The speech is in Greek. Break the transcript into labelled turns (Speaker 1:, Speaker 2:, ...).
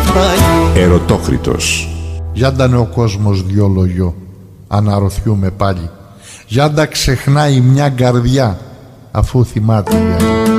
Speaker 1: πάλι.
Speaker 2: Ερωτόκριτος.
Speaker 3: Γιάντα ο κόσμος δυο λογιό, αναρωθιούμε πάλι. Γιάντα ξεχνάει μια καρδιά, αφού θυμάται η άλλη.